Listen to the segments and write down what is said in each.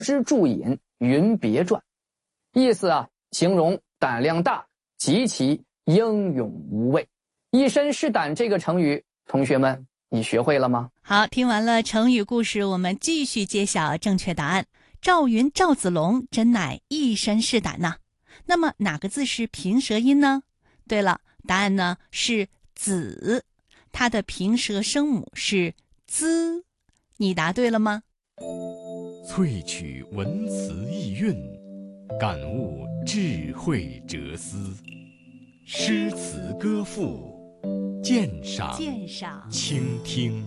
之著引云别传，意思啊，形容胆量大，极其英勇无畏。一身是胆这个成语，同学们你学会了吗？ 好，听完了成语故事，我们继续揭晓正确答案。赵云赵子龙真乃一身是胆呐。那么哪个字是平舌音呢？对了，答案呢是子，它的平舌声母是滋。你答对了吗？ 萃取文辞意蕴，感悟智慧哲思，诗词歌赋，鉴赏倾听。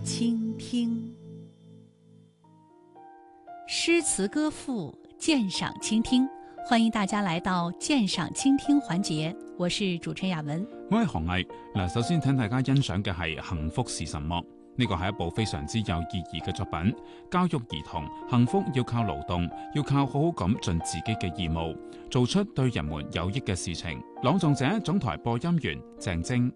诗词歌赋，鉴赏倾聽，歡迎大家來到鑑賞傾聽環節，我是主持人雅文。 我係韓毅。嗱，首先請大家欣賞嘅係《幸福是什麼》。呢個係一部非常之有意義嘅作品，教育兒童幸福要靠勞動，要靠好好咁盡自己嘅義務，做出對人們有益嘅事情。朗誦者總台播音員鄭晶。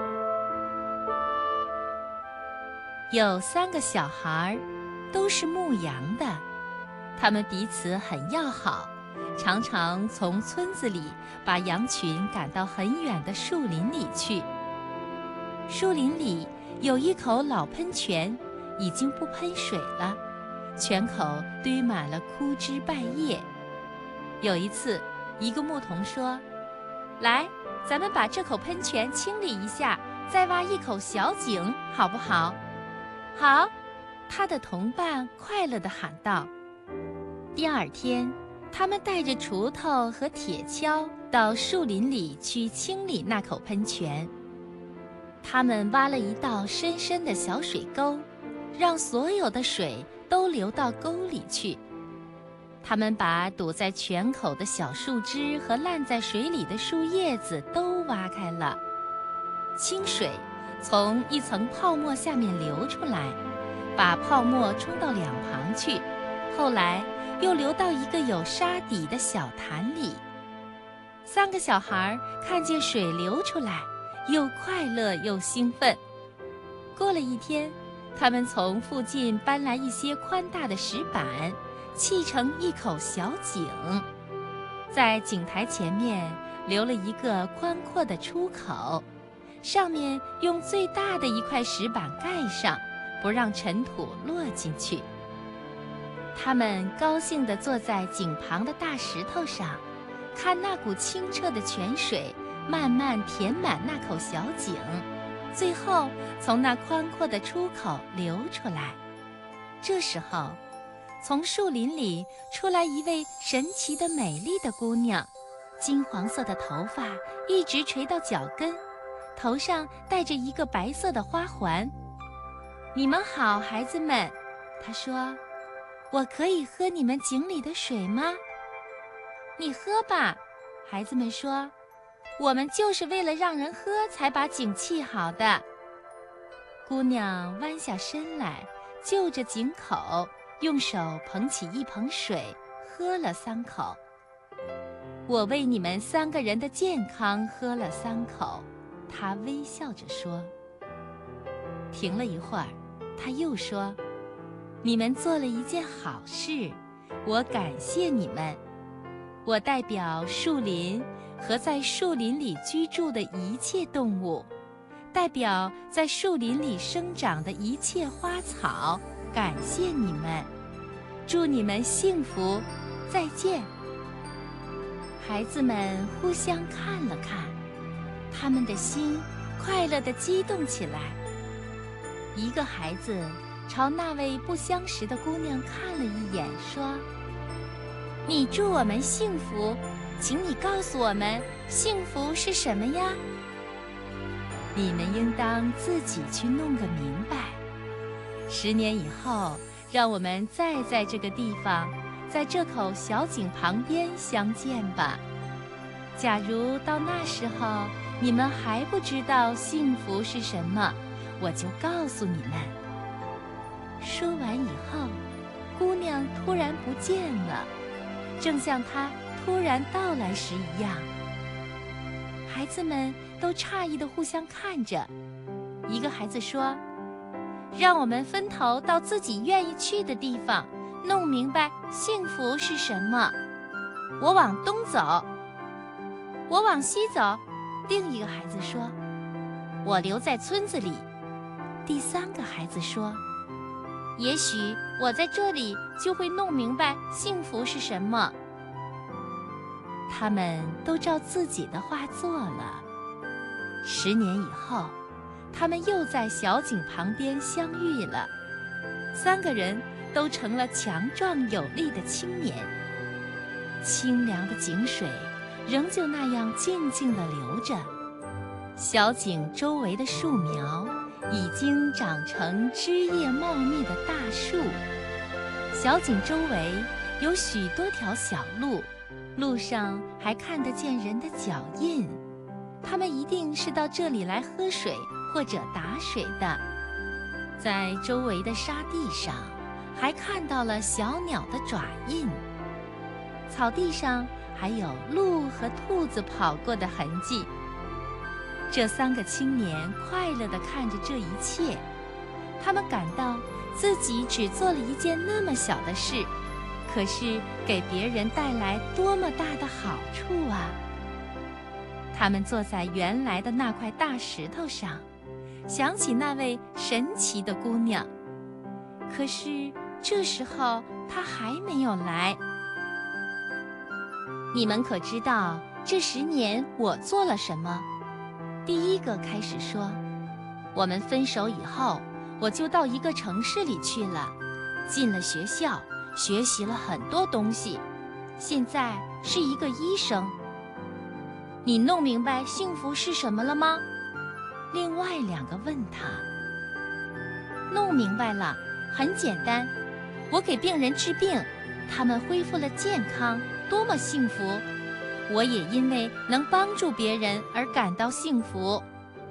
有3個小孩，都是牧羊的，他們彼此很要好，常常從村子裡把羊群趕到很遠的樹林裡去。樹林裡有一口老噴泉，已經不噴水了，泉口堆滿了枯枝敗葉。有一次，一個牧童說：“來，咱們把這口噴泉清理一下，再挖一口小井，好不好？”“好！”他的同伴快樂地喊道。第二天，他們帶着鋤頭和鐵鍬到樹林裡去清理那口噴泉。他們挖了一道深深的小水溝，讓所有的水都流到溝裡去。他們把堵在泉口的小樹枝和爛在水裡的樹葉子都挖開了，清水從一層泡沫下面流出來，把泡沫沖到兩旁去，後來又流到一個有沙底的小潭裡。3個小孩看見水流出來，又快樂又興奮。過了一天，他們從附近搬來一些寬大的石板，砌成一口小井，在井台前面留了一個寬闊的出口，上面用最大的一塊石板蓋上，不讓塵土落進去。他們高興地坐在井旁的大石頭上，看那股清澈的泉水慢慢填滿那口小井，最後從那寬闊的出口流出來。這時候，從樹林裡出來一位神奇的美麗的姑娘，金黃色的頭髮一直垂到腳跟，頭上戴着一個白色的花環。“你們好，孩子們。”她說，“我可以喝你們井裡的水嗎？”“你喝吧。”孩子們說，“我們就是為了讓人喝才把井砌好的。”姑娘彎下身來，就着井口，用手捧起一捧水，喝了3口。“我為你們3個人的健康喝了3口。”她微笑着說。停了一會兒，她又說，“你們做了一件好事，我感謝你們。我代表樹林和在樹林裡居住的一切動物，代表在樹林裡生長的一切花草，感謝你們，祝你們幸福，再見。”孩子們互相看了看，他們的心快樂地激動起來。一個孩子朝那位不相識的姑娘看了一眼，說：“你祝我們幸福，請你告訴我們，幸福是什麼呀？”“你們應當自己去弄個明白。10年以後，讓我們再在這個地方，在這口小井旁邊相見吧。假如到那時候，你們還不知道幸福是什麼，我就告訴你們。”說完以後，姑娘突然不見了，正像她突然到來時一樣。孩子們都詫異地互相看着。一個孩子說：“讓我們分頭到自己願意去的地方， 弄明白幸福是什么。我往东走，我往西走。另一个孩子说，我留在村子里。第三个孩子说，也许我在这里就会弄明白幸福是什么。他们都照自己的话做了。10年以后，他们又在小井旁边相遇了。3个人都成了强壮有力的青年。清凉的井水仍旧那样静静地流着。小井周围的树苗已经长成枝叶茂密的大树。小井周围有许多条小路，路上还看得见人的脚印。他们一定是到这里来喝水或者打水的。在周围的沙地上还看到了小鸟的爪印，草地上还有鹿和兔子跑过的痕迹。这3个青年快乐地看着这一切，他们感到自己只做了一件那么小的事，可是给别人带来多么大的好处啊！他们坐在原来的那块大石头上，想起那位神奇的姑娘，可是这时候她还没有来。你们可知道这10年我做了什么？第一个开始说，我们分手以后，我就到一个城市里去了，进了学校，学习了很多东西，现在是一个医生。你弄明白幸福是什么了吗？另外2个问他。弄明白了，很简单，我给病人治病，他们恢复了健康，多么幸福！我也因为能帮助别人而感到幸福。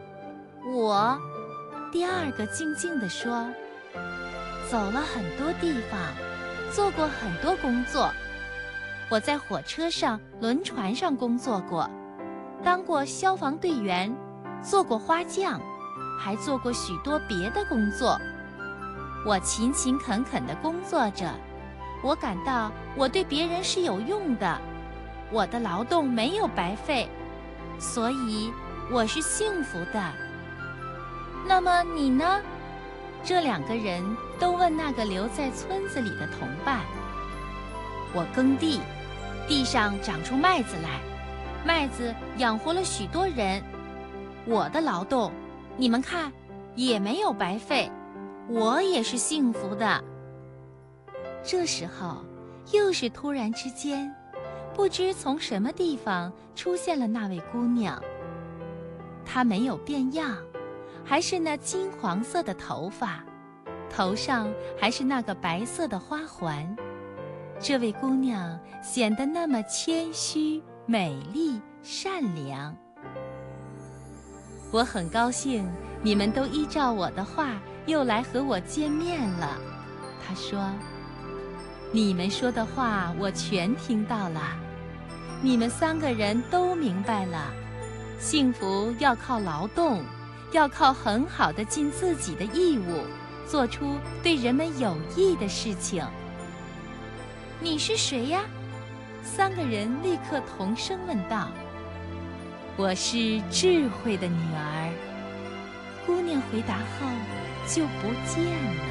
第2个静静地说，走了很多地方，做过很多工作。我在火车上、轮船上工作过，当过消防队员，做过花匠，还做过许多别的工作。我勤勤恳恳地工作着，我感到我对别人是有用的，我的劳动没有白费，所以我是幸福的。那么你呢？这2个人都问那个留在村子里的同伴。我耕地，地上长出麦子来，麦子养活了许多人。我的劳动，你们看，也没有白费，我也是幸福的。这时候，又是突然之间，不知从什么地方出现了那位姑娘。她没有变样，还是那金黄色的头发，头上还是那个白色的花环。这位姑娘显得那么谦虚、美丽、善良。我很高兴你们都依照我的话又来和我见面了。她说，你们说的话我全听到了，你们3个人都明白了，幸福要靠劳动，要靠很好的尽自己的义务，做出对人们有益的事情。你是谁呀？3个人立刻同声问道。我是智慧的女儿。姑娘回答后就不见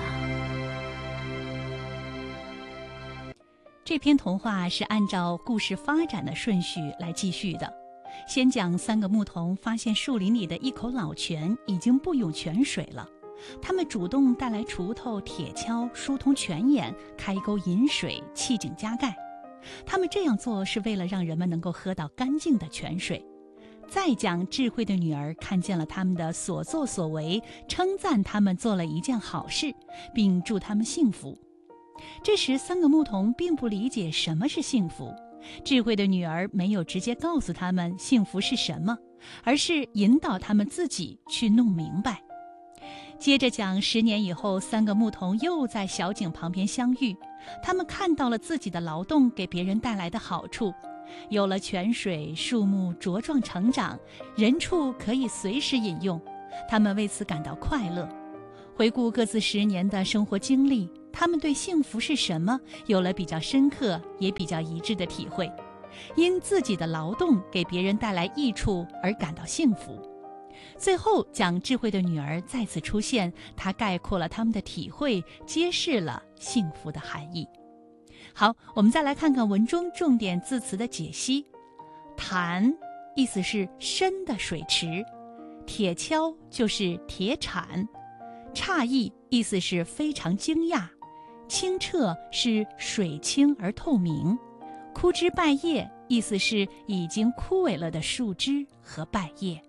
了。 这篇童话是按照故事发展的顺序来继续的。先讲3个牧童发现树林里的一口老泉已经不涌泉水了，他们主动带来锄头、铁锹，疏通泉眼，开沟引水，砌井加盖。他们这样做是为了让人们能够喝到干净的泉水。再讲智慧的女儿看见了他们的所作所为，称赞他们做了一件好事，并祝他们幸福。这时3个牧童并不理解什么是幸福，智慧的女儿没有直接告诉他们幸福是什么，而是引导他们自己去弄明白。接着讲10年以后，3个牧童又在小井旁边相遇，他们看到了自己的劳动给别人带来的好处，有了泉水，树木茁壮成长，人畜可以随时饮用，他们为此感到快乐。回顾各自10年的生活经历， 他们对幸福是什么有了比较深刻也比较一致的体会，因自己的劳动给别人带来益处而感到幸福。最后，讲智慧的女儿再次出现，她概括了他们的体会，揭示了幸福的含义。好，我们再来看看文中重点字词的解析。潭意思是深的水池，铁锹就是铁铲，诧异意思是非常惊讶，清澈是水清而透明，枯枝败叶意思是已经枯萎了的树枝和败叶。